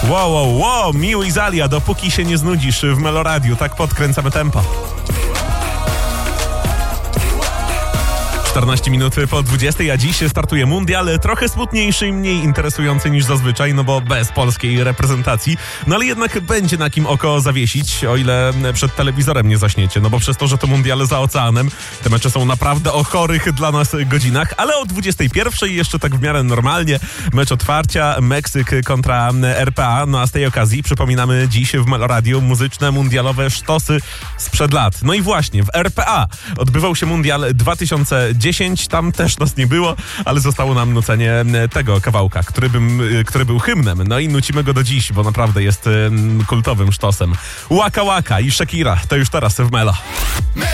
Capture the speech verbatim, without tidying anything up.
Wow, wow, wow, Miu i Zalia, dopóki się nie znudzisz w Meloradiu, tak podkręcamy tempo. czternaście minut po dwudziestej, a dziś startuje mundial, trochę smutniejszy i mniej interesujący niż zazwyczaj, no bo bez polskiej reprezentacji. No ale jednak będzie na kim oko zawiesić, o ile przed telewizorem nie zaśniecie, no bo przez to, że to mundial za oceanem, te mecze są naprawdę o chorych dla nas godzinach, ale o dwudziestej pierwszej jeszcze tak w miarę normalnie, mecz otwarcia, Meksyk kontra R P A, no a z tej okazji przypominamy dziś w Meloradiu muzyczne mundialowe sztosy sprzed lat. No i właśnie w R P A odbywał się mundial dwa tysiące dziesięć, tam też nas nie było, ale zostało nam nucenie tego kawałka, który, bym, który był hymnem. No i nucimy go do dziś, bo naprawdę jest kultowym sztosem. Waka Waka i Shakira, to już teraz w Melo.